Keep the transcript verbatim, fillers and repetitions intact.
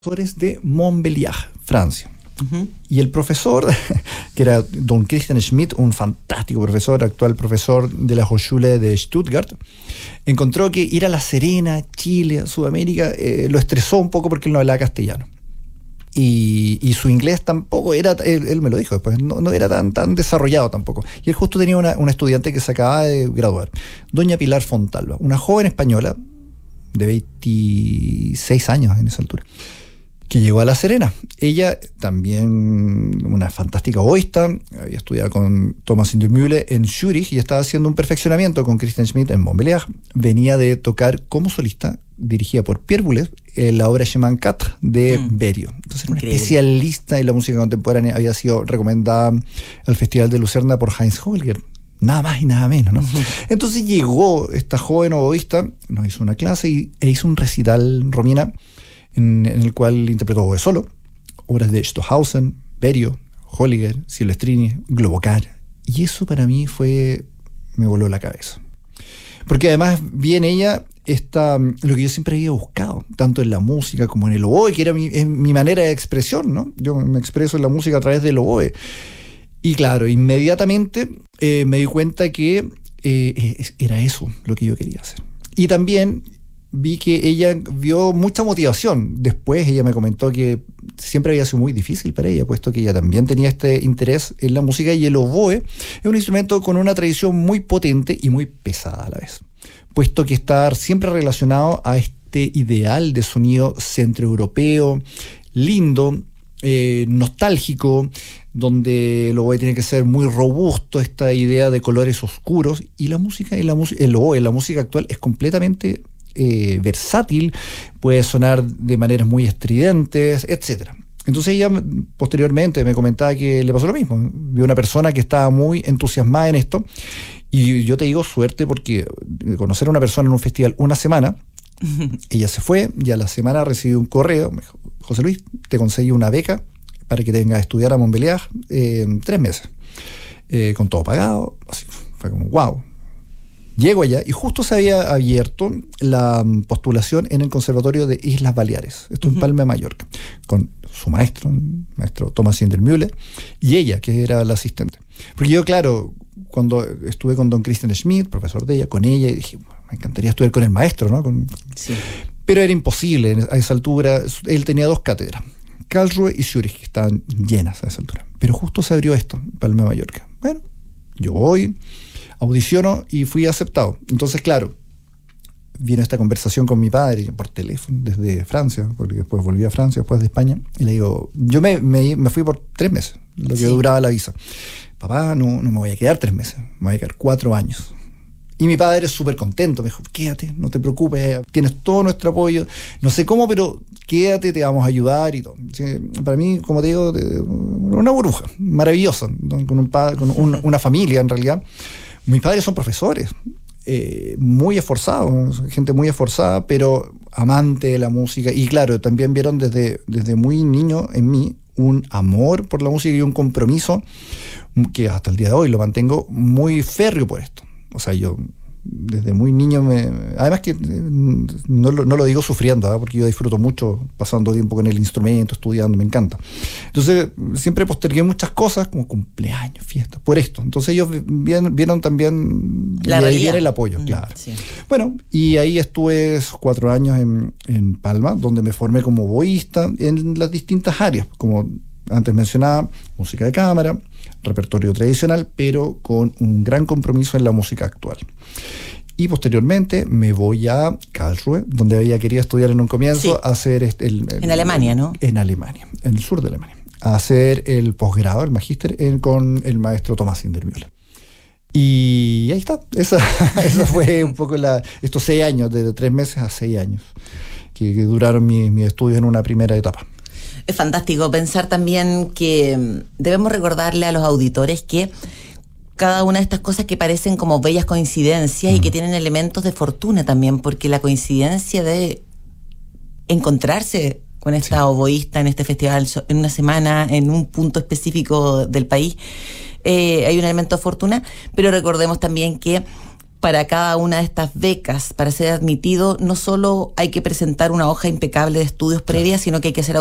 profesores de Montbéliard, Francia. Uh-huh. Y el profesor, que era don Christian Schmidt, un fantástico profesor, actual profesor de la Hochschule de Stuttgart, encontró que ir a La Serena, Chile, Sudamérica, eh, lo estresó un poco porque él no hablaba castellano. Y, y su inglés tampoco era, él, él me lo dijo después, no, no era tan, tan desarrollado tampoco. Y él justo tenía una, una estudiante que se acababa de graduar, doña Pilar Fontalba, una joven española de veintiséis años en esa altura, que llegó a La Serena. Ella también, una fantástica oboísta, había estudiado con Thomas Sindermühle en Zúrich y estaba haciendo un perfeccionamiento con Christian Schmidt en Montbéliard. Venía de tocar como solista, dirigida por Pierre Boulez, en la obra Chemin cuatro de mm. Berio. Entonces, era una especialista en la música contemporánea, había sido recomendada al Festival de Lucerna por Heinz Holger. Nada más y nada menos, ¿no? Uh-huh. Entonces llegó esta joven oboísta, nos hizo una clase y, e hizo un recital, Romina, En, en el cual interpretó oboe solo, obras de Stockhausen, Berio, Holliger, Silvestrini, Globokar. Y eso para mí fue, me voló la cabeza. Porque además vi en ella esta, lo que yo siempre había buscado, tanto en la música como en el oboe, que era mi, es mi manera de expresión, ¿no? Yo me expreso en la música a través del oboe. Y claro, inmediatamente eh, me di cuenta que eh, era eso lo que yo quería hacer. Y también vi que ella vio mucha motivación. Después ella me comentó que siempre había sido muy difícil para ella, puesto que ella también tenía este interés en la música, y el oboe es un instrumento con una tradición muy potente y muy pesada a la vez, puesto que está siempre relacionado a este ideal de sonido centroeuropeo, lindo, eh, nostálgico, donde el oboe tiene que ser muy robusto, esta idea de colores oscuros, y la música, y la música el oboe, la música actual es completamente Eh, versátil, puede sonar de maneras muy estridentes, etcétera. Entonces ella posteriormente me comentaba que le pasó lo mismo. Vio una persona que estaba muy entusiasmada en esto, y yo te digo suerte, porque conocer a una persona en un festival una semana, ella se fue y a la semana recibió un correo, me dijo: José Luis, te conseguí una beca para que te vengas a estudiar a Montbéliard eh, en tres meses, eh, con todo pagado. Así, fue como wow. Llego allá y justo se había abierto la postulación en el Conservatorio de Islas Baleares, esto uh-huh. en Palma de Mallorca, con su maestro, el maestro Thomas Sindermühle, y ella, que era la asistente. Porque yo, claro, cuando estuve con don Christian Schmidt, profesor de ella, con ella, y dije, me encantaría estudiar con el maestro, ¿no? Con... Sí. Pero era imposible a esa altura. Él tenía dos cátedras, Karlsruhe y Zúrich, que estaban llenas a esa altura. Pero justo se abrió esto, Palma de Mallorca. Bueno, yo voy, audiciono y fui aceptado. Entonces, claro, vino esta conversación con mi padre por teléfono desde Francia, porque después volví a Francia, después de España, y le digo, yo me, me, me fui por tres meses, lo que sí. duraba la visa. Papá, no, no me voy a quedar tres meses, me voy a quedar cuatro años. Y mi padre es súper contento, me dijo, quédate, no te preocupes, tienes todo nuestro apoyo, no sé cómo, pero quédate, te vamos a ayudar y todo. Sí, para mí, como te digo, una burbuja maravillosa, ¿no? Con, un padre, con un, una familia en realidad. Mis padres son profesores, eh, muy esforzados, gente muy esforzada, pero amante de la música. Y claro, también vieron desde, desde muy niño en mí un amor por la música y un compromiso que hasta el día de hoy lo mantengo muy férreo por esto. O sea, yo desde muy niño me... Además que no lo, no lo digo sufriendo, ¿eh? Porque yo disfruto mucho pasando tiempo con el instrumento, estudiando, me encanta. Entonces siempre postergué muchas cosas, como cumpleaños, fiestas, por esto. Entonces ellos vieron, vieron también... La y ahí realidad. viene el apoyo, mm, claro. Sí. Bueno, y ahí estuve cuatro años en, en Palma, donde me formé como oboísta en las distintas áreas, como antes mencionaba, música de cámara, repertorio tradicional, pero con un gran compromiso en la música actual. Y posteriormente me voy a Karlsruhe, donde había querido estudiar en un comienzo, sí. a hacer este, el, el, en Alemania, ¿no? En Alemania, en el sur de Alemania, a hacer el posgrado, el magíster, en, con el maestro Thomas Sindermühle. Y ahí está, esa, esa fue un poco la, estos seis años, de tres meses a seis años, que, que duraron mis mi estudios en una primera etapa. Es fantástico pensar también que debemos recordarle a los auditores que cada una de estas cosas que parecen como bellas coincidencias mm. y que tienen elementos de fortuna también, porque la coincidencia de encontrarse con esta sí. oboísta en este festival en una semana, en un punto específico del país, eh, hay un elemento de fortuna, pero recordemos también que para cada una de estas becas, para ser admitido, no solo hay que presentar una hoja impecable de estudios previas, sino que hay que ser